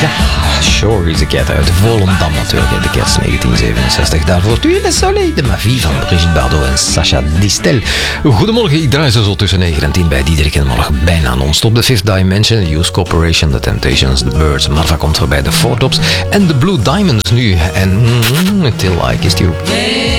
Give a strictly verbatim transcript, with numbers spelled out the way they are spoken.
Ja, Sure is a Cat uit Volendam natuurlijk. De Cats negentien zevenenzestig. Daarvoor Tu es le soleil de ma vie van Brigitte Bardot en Sacha Distel. Goedemorgen, ik draai ze zo tussen negen en tien bij Diederik en morgen bijna non-stop. The Fifth Dimension, The Youth Corporation, The Temptations, The Birds. Marva komt voorbij, The Four Tops en The Blue Diamonds nu. En mm, Till I Kissed You.